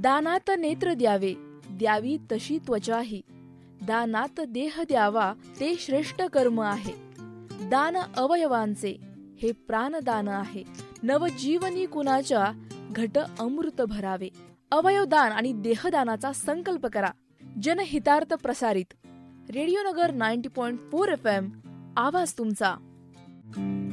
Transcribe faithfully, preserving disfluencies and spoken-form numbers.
दानात नेत्र द्यावे, द्यावी तशी त्वचाही. दानात देह द्यावा, ते श्रेष्ठ कर्म आहे. दान अवयवांचे, हे प्राणदान आहे. नवजीवनी कुणाच्या, घट अमृत भरावे. अवयवदान आणि देहदानाचा संकल्प करा. जनहितार्थ प्रसारित रेडिओ नगर नव्वद पॉइंट चार एफ एम, आवाज तुमचा.